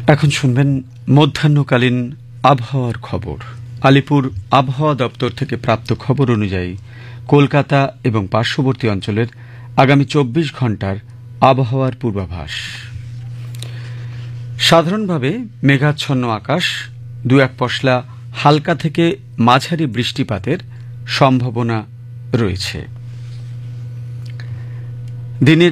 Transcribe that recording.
এখন শুনবেন মধ্যাহ্নকালীন আবহাওয়ার খবর। আলিপুর আবহাওয়া দপ্তর থেকে প্রাপ্ত খবর অনুযায়ী কলকাতা এবং পার্শ্ববর্তী অঞ্চলের আগামী ২৪ ঘণ্টার আবহাওয়ার পূর্বাভাস। সাধারণভাবে মেঘাচ্ছন্ন আকাশ, দু এক পশলা হালকা থেকে মাঝারি বৃষ্টিপাতের সম্ভাবনা রয়েছে। দিনের